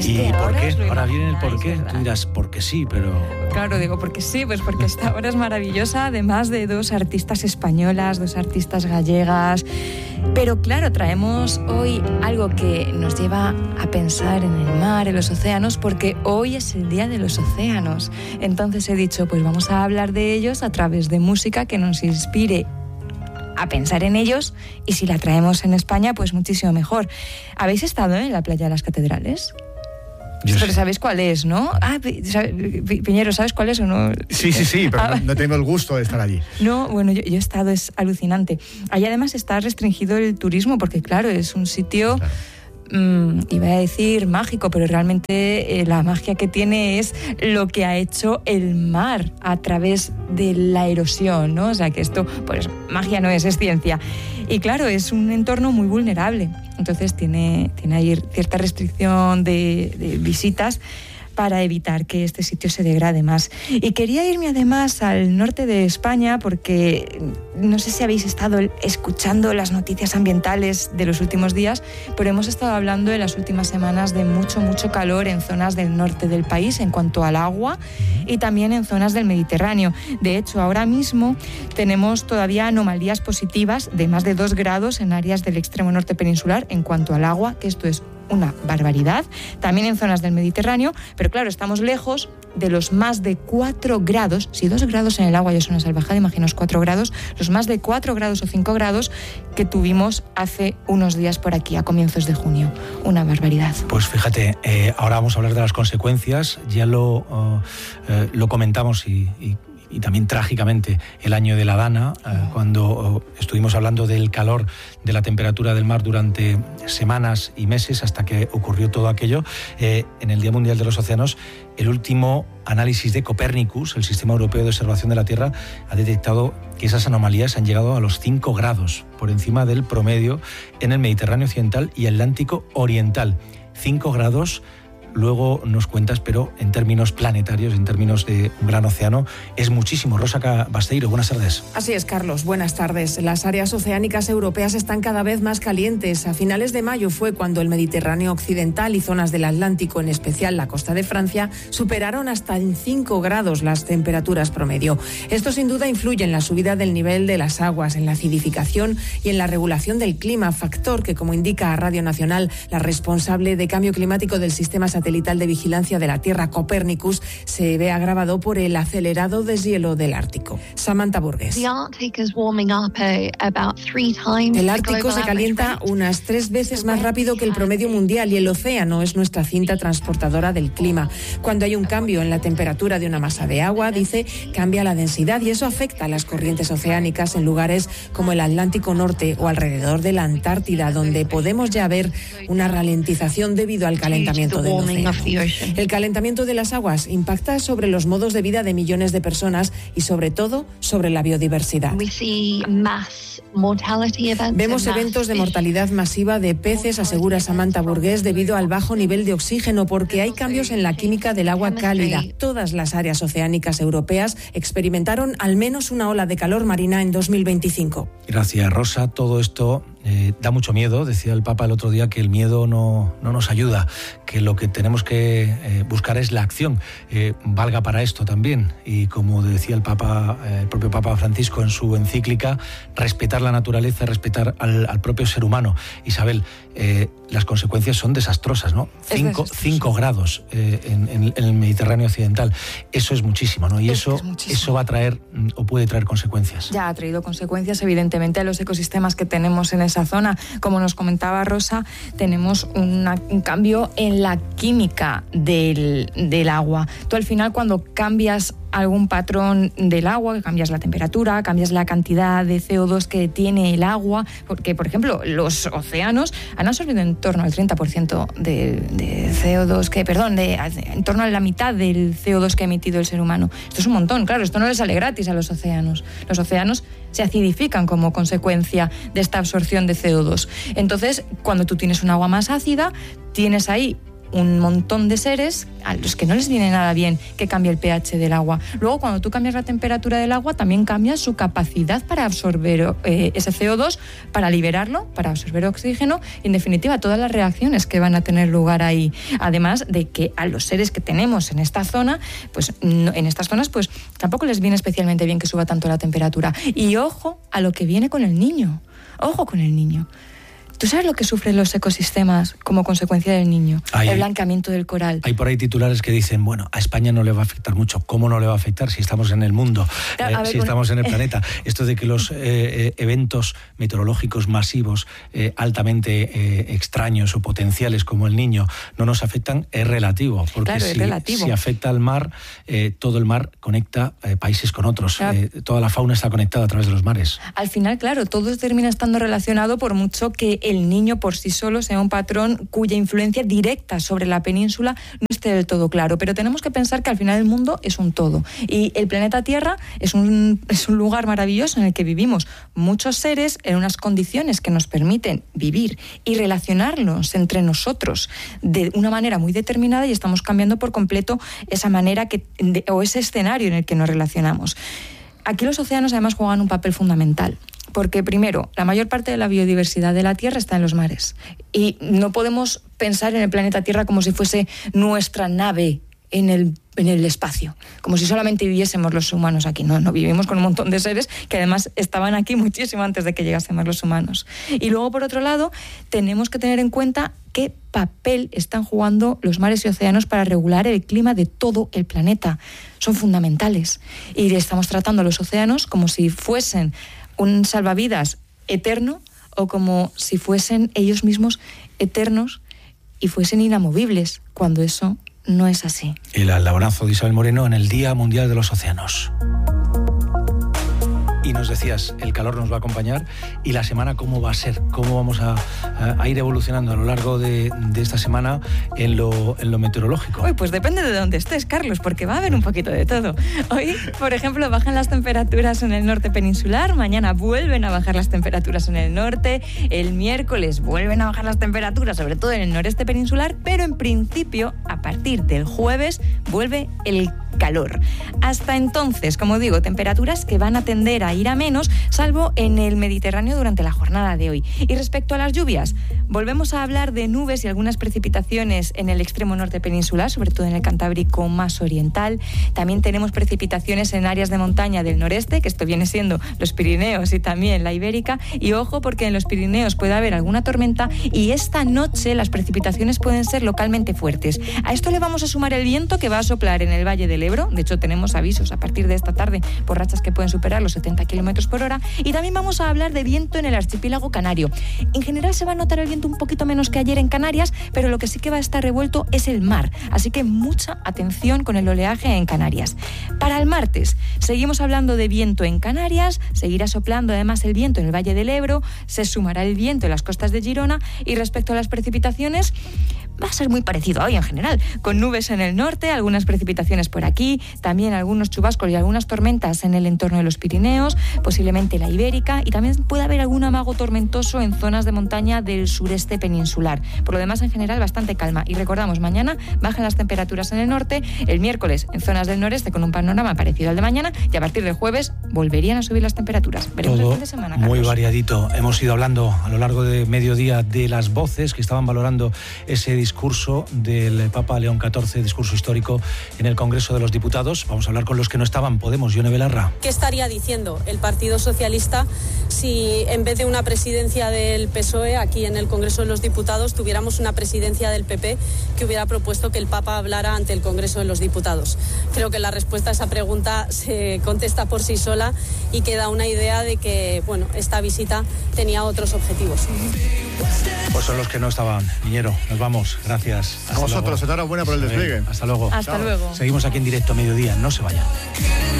¿Y por qué? Ahora viene el por qué. ¿Verdad? Tú dirás, porque sí, pero... Claro, digo, porque sí, pues porque esta hora es maravillosa, además de 2 artistas españolas, 2 artistas gallegas. Pero claro, traemos hoy algo que nos lleva a pensar en el mar, en los océanos, porque hoy es el Día de los Océanos. Entonces he dicho, pues vamos a hablar de ellos a través de música que nos inspire a pensar en ellos, y si la traemos en España, pues muchísimo mejor. ¿Habéis estado en la playa de las Catedrales? Pero sí. sabéis cuál es, ¿no? Piñero, ¿sabes cuál es o no? Sí, pero no tengo el gusto de estar allí. No, bueno, yo he estado, es alucinante. Allí además está restringido el turismo porque, claro, es un sitio... Claro. Iba a decir mágico, pero realmente la magia que tiene es lo que ha hecho el mar a través de la erosión, ¿no? O sea que esto, pues magia no es ciencia. Y claro, es un entorno muy vulnerable. Entonces tiene ahí cierta restricción de visitas para evitar que este sitio se degrade más. Y quería irme además al norte de España porque no sé si habéis estado escuchando las noticias ambientales de los últimos días, pero hemos estado hablando en las últimas semanas de mucho calor en zonas del norte del país en cuanto al agua y también en zonas del Mediterráneo. De hecho, ahora mismo tenemos todavía anomalías positivas de más de 2 grados en áreas del extremo norte peninsular en cuanto al agua, que esto es una barbaridad, también en zonas del Mediterráneo, pero claro, estamos lejos de los más de 4 grados, si 2 grados en el agua ya es una salvajada, imaginaos 4 grados, los más de 4 grados o 5 grados que tuvimos hace unos días por aquí, a comienzos de junio. Una barbaridad. Pues fíjate, ahora vamos a hablar de las consecuencias, ya lo comentamos y también trágicamente el año de la Dana, cuando estuvimos hablando del calor, de la temperatura del mar durante semanas y meses hasta que ocurrió todo aquello. En el Día Mundial de los Océanos, el último análisis de Copernicus, el Sistema Europeo de Observación de la Tierra, ha detectado que esas anomalías han llegado a los 5 grados por encima del promedio en el Mediterráneo Occidental y Atlántico Oriental. 5 grados. Luego nos cuentas, pero en términos planetarios, en términos de un gran océano, es muchísimo. Rosa Basteiro, buenas tardes. Así es, Carlos, buenas tardes. Las áreas oceánicas europeas están cada vez más calientes. A finales de mayo fue cuando el Mediterráneo occidental y zonas del Atlántico, en especial la costa de Francia, superaron hasta en 5 grados las temperaturas promedio. Esto sin duda influye en la subida del nivel de las aguas, en la acidificación y en la regulación del clima, factor que, como indica a Radio Nacional la responsable de cambio climático del Sistema Satelital de Vigilancia de la Tierra, Copernicus, se ve agravado por el acelerado deshielo del Ártico. Samantha Burgess. El Ártico se calienta unas 3 veces más rápido que el promedio mundial y el océano es nuestra cinta transportadora del clima. Cuando hay un cambio en la temperatura de una masa de agua, dice, cambia la densidad y eso afecta a las corrientes oceánicas en lugares como el Atlántico Norte o alrededor de la Antártida, donde podemos ya ver una ralentización debido al calentamiento del océano. El calentamiento de las aguas impacta sobre los modos de vida de millones de personas y sobre todo sobre la biodiversidad. Vemos eventos de mortalidad masiva de peces, asegura Samantha Burgess, debido al bajo nivel de oxígeno, porque hay cambios en la química del agua cálida. Todas las áreas oceánicas europeas experimentaron al menos una ola de calor marina en 2025. Gracias, Rosa. Todo esto da mucho miedo. Decía el Papa el otro día que el miedo no nos ayuda, que lo que tenemos que buscar es la acción. Valga para esto también. Y como decía el Papa, el propio Papa Francisco en su encíclica, respetar la naturaleza, respetar al propio ser humano. Isabel, las consecuencias son desastrosas, ¿no? 5 grados en el Mediterráneo Occidental. Eso es muchísimo, ¿no? Y eso va a traer o puede traer consecuencias. Ya ha traído consecuencias, evidentemente, a los ecosistemas que tenemos en esa zona. Como nos comentaba Rosa, tenemos un cambio en la química del agua. Tú al final, cuando cambias algún patrón del agua, que cambias la temperatura, cambias la cantidad de CO2 que tiene el agua, porque, por ejemplo, los océanos han absorbido en torno al 30% de CO2 en torno a la mitad del CO2 que ha emitido el ser humano. Esto es un montón, claro, esto no les sale gratis a los océanos. Los océanos se acidifican como consecuencia de esta absorción de CO2. Entonces, cuando tú tienes un agua más ácida, tienes ahí un montón de seres a los que no les viene nada bien que cambie el pH del agua. Luego, cuando tú cambias la temperatura del agua, también cambias su capacidad para absorber ese CO2, para liberarlo, para absorber oxígeno, y en definitiva todas las reacciones que van a tener lugar ahí. Además de que a los seres que tenemos en esta zona, pues en estas zonas, pues tampoco les viene especialmente bien que suba tanto la temperatura. Y ojo a lo que viene con el niño. Ojo con el niño. ¿Tú sabes lo que sufren los ecosistemas como consecuencia del niño? El blanqueamiento del coral. Hay por ahí titulares que dicen, bueno, a España no le va a afectar mucho. ¿Cómo no le va a afectar si estamos en el mundo, estamos en el planeta? Esto de que los eventos meteorológicos masivos altamente extraños o potenciales como el Niño no nos afectan es relativo. Porque claro, es relativo. Si afecta al mar, todo el mar conecta países con otros. Claro. Toda la fauna está conectada a través de los mares. Al final, claro, todo termina estando relacionado, por mucho que el Niño por sí solo sea un patrón cuya influencia directa sobre la península no esté del todo claro. Pero tenemos que pensar que al final el mundo es un todo. Y el planeta Tierra es un lugar maravilloso en el que vivimos muchos seres en unas condiciones que nos permiten vivir y relacionarnos entre nosotros de una manera muy determinada, y estamos cambiando por completo esa manera o ese escenario en el que nos relacionamos. Aquí los océanos además juegan un papel fundamental. Porque primero, la mayor parte de la biodiversidad de la Tierra está en los mares. Y no podemos pensar en el planeta Tierra como si fuese nuestra nave en el espacio, como si solamente viviésemos los humanos aquí. No, vivimos con un montón de seres que además estaban aquí muchísimo antes de que llegásemos los humanos. Y luego, por otro lado, tenemos que tener en cuenta qué papel están jugando los mares y océanos para regular el clima de todo el planeta. Son fundamentales. Y estamos tratando a los océanos como si fuesen un salvavidas eterno, o como si fuesen ellos mismos eternos y fuesen inamovibles, cuando eso no es así. El abrazo de Isabel Moreno en el Día Mundial de los Océanos. Y nos decías, el calor nos va a acompañar, y la semana cómo va a ser, cómo vamos a ir evolucionando a lo largo de esta semana en lo meteorológico. Uy, pues depende de dónde estés, Carlos, porque va a haber un poquito de todo. Hoy, por ejemplo, bajan las temperaturas en el norte peninsular, mañana vuelven a bajar las temperaturas en el norte, el miércoles vuelven a bajar las temperaturas, sobre todo en el noreste peninsular, pero en principio, a partir del jueves, vuelve el calor. Hasta entonces, como digo, temperaturas que van a tender a ir a menos, salvo en el Mediterráneo durante la jornada de hoy. Y respecto a las lluvias, volvemos a hablar de nubes y algunas precipitaciones en el extremo norte peninsular, sobre todo en el Cantábrico más oriental. También tenemos precipitaciones en áreas de montaña del noreste, que esto viene siendo los Pirineos y también la Ibérica. Y ojo, porque en los Pirineos puede haber alguna tormenta, y esta noche las precipitaciones pueden ser localmente fuertes. A esto le vamos a sumar el viento que va a soplar en el Valle del Ebro. De hecho, tenemos avisos a partir de esta tarde por rachas que pueden superar los 70 kilómetros por hora. Y también vamos a hablar de viento en el archipiélago canario. En general se va a notar el viento un poquito menos que ayer en Canarias, pero lo que sí que va a estar revuelto es el mar. Así que mucha atención con el oleaje en Canarias. Para el martes, seguimos hablando de viento en Canarias, seguirá soplando además el viento en el Valle del Ebro, se sumará el viento en las costas de Girona, y respecto a las precipitaciones, va a ser muy parecido a hoy en general, con nubes en el norte, algunas precipitaciones por aquí, también algunos chubascos y algunas tormentas en el entorno de los Pirineos, posiblemente la Ibérica, y también puede haber algún amago tormentoso en zonas de montaña del sureste peninsular. Por lo demás, en general, bastante calma. Y recordamos, mañana bajan las temperaturas en el norte, el miércoles en zonas del noreste con un panorama parecido al de mañana, y a partir del jueves volverían a subir las temperaturas. Veremos el fin de semana, Carlos. Muy variadito. Hemos ido hablando a lo largo de mediodía de las voces que estaban valorando ese discurso del Papa León XIV, discurso histórico en el Congreso de los Diputados. Vamos a hablar con los que no estaban. Podemos, Yone Belarra. ¿Qué estaría diciendo el Partido Socialista si en vez de una presidencia del PSOE aquí en el Congreso de los Diputados tuviéramos una presidencia del PP que hubiera propuesto que el Papa hablara ante el Congreso de los Diputados? Creo que la respuesta a esa pregunta se contesta por sí sola y que da una idea de que, bueno, esta visita tenía otros objetivos. Pues son los que no estaban. Niñero, nos vamos. Gracias. A vosotros, enhorabuena por el despliegue. Hasta luego. Hasta luego. Seguimos aquí en directo a mediodía. No se vayan.